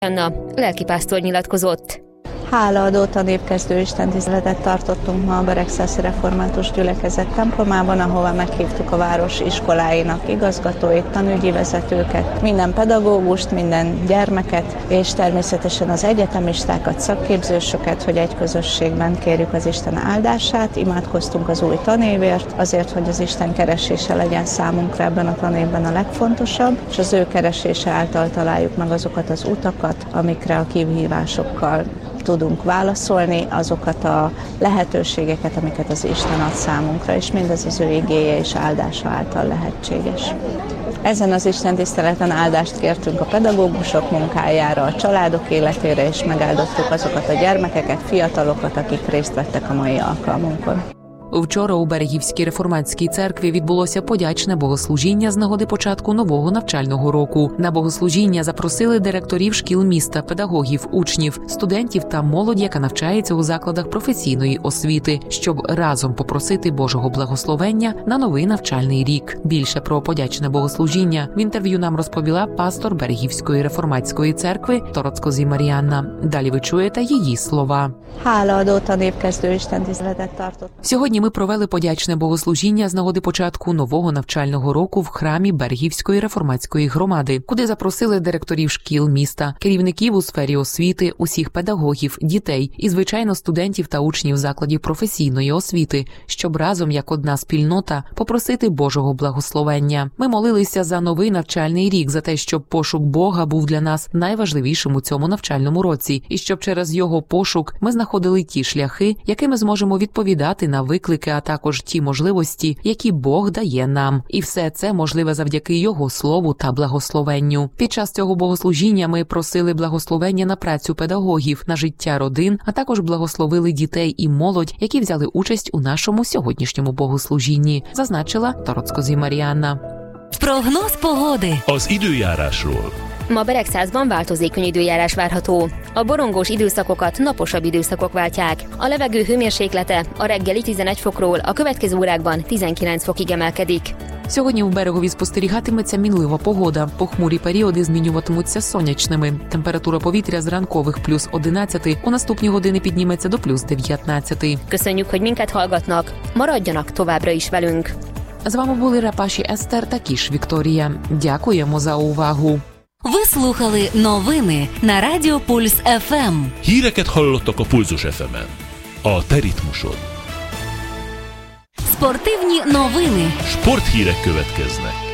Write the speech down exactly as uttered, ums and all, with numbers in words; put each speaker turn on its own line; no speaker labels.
Anna, lelkipásztor nyilatkozott.
Hálaadó tanévkezdő istentiszteletet tartottunk ma a Beregszászi Református Gyülekezet templomában, ahova meghívtuk a város iskoláinak igazgatóit, tanügyi vezetőket, minden pedagógust, minden gyermeket, és természetesen az egyetemistákat, szakképzősöket, hogy egy közösségben kérjük az Isten áldását. Imádkoztunk az új tanévért, azért, hogy az Isten keresése legyen számunkra ebben a tanévben a legfontosabb, és az ő keresése által találjuk meg azokat az utakat, amikre a kihívásokkal tudunk válaszolni, azokat a lehetőségeket, amiket az Isten ad számunkra, és mindez az ő igéje és áldása által lehetséges. Ezen az istentiszteleten áldást kértünk a pedagógusok munkájára, a családok életére, és megáldottuk azokat a gyermekeket, fiatalokat, akik részt vettek a mai alkalmunkon.
Вчора у Берегівській реформатській церкві відбулося подячне богослужіння з нагоди початку нового навчального року. На богослужіння запросили директорів шкіл міста, педагогів, учнів, студентів та молодь, яка навчається у закладах професійної освіти, щоб разом попросити Божого благословення на новий навчальний рік. Більше про подячне богослужіння в інтерв'ю нам розповіла пастор Берегівської реформатської церкви Тороцкозі Маріанна. Далі ви чуєте її слова.
Hálaadó tanévkezdő istentiszteletet tartott.
Сьогодні ми провели подячне богослужіння з нагоди початку нового навчального року в храмі Берегівської реформатської громади, куди запросили директорів шкіл міста, керівників у сфері освіти, усіх педагогів, дітей і, звичайно, студентів та учнів закладів професійної освіти, щоб разом, як одна спільнота, попросити Божого благословення. Ми молилися за новий навчальний рік, за те, щоб пошук Бога був для нас найважливішим у цьому навчальному році, і щоб через його пошук ми знаходили ті шляхи, якими зможемо відповідати на виклики, а також ті можливості, які Бог дає нам. І все це можливе завдяки Його Слову та благословенню. Під час цього богослужіння ми просили благословення на працю педагогів, на життя родин, а також благословили дітей і молодь, які взяли участь у нашому сьогоднішньому богослужінні, зазначила Тороцкозі Маріанна.
Прогноz pogody.
Az időjárásról.
Ma Beregszázban változékony időjárás várható. A borongós időszakokat naposabb időszakok váltják. A levegő hőmérséklete a reggeli tizenegy fokról a következő órákban tizenkilenc fokig emelkedik.
Сьогодні у Берегові спостерігатиметься мінлива погода. Похмурі періоди змінюватимуться сонячними. Температура повітря з ранкових плюс одинадцять у наступні години підніметься до плюс дев'ятнадцять.
Köszönjük, hogy minket hallgatnak. Maradjanak továbbra is velünk.
З вами були Рапаші Естер та Кіш Вікторія. Дякуємо за увагу.
Ви слухали новини на Радіо Пульс еф ем.
Híreket hallottak a Pulzus еф емен. A te ritmusod.
Спортивні новини.
Sporthírek következnek.